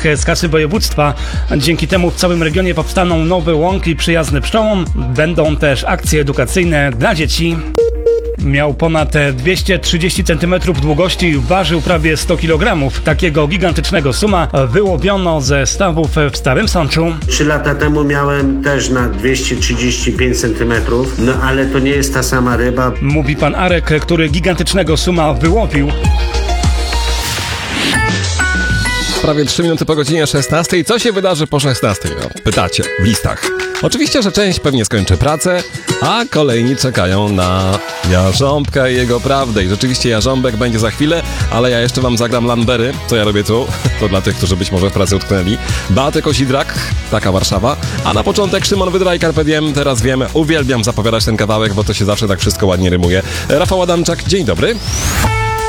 z kasy województwa. Dzięki temu w całym regionie powstaną nowe łąki przyjazne pszczołom. Będą też akcje edukacyjne dla dzieci. Miał ponad 230 cm długości, ważył prawie 100 kg. Takiego gigantycznego suma wyłowiono ze stawów w Starym Sączu. 3 lata temu miałem też na 235 cm, no ale to nie jest ta sama ryba. Mówi pan Arek, który gigantycznego suma wyłowił. Prawie 3 minuty po godzinie 16. Co się wydarzy po 16? No, pytacie w listach. Oczywiście, że część pewnie skończy pracę, a kolejni czekają na Jarząbka i jego prawdę. I rzeczywiście Jarząbek będzie za chwilę, ale ja jeszcze wam zagram Lambery, co ja robię tu. To dla tych, którzy być może w pracy utknęli. Beaty Kozidrak, taka Warszawa. A na początek Szymon Wydra i Carpe Diem. Teraz wiem, uwielbiam zapowiadać ten kawałek, bo to się zawsze tak wszystko ładnie rymuje. Rafał Adamczak, dzień dobry.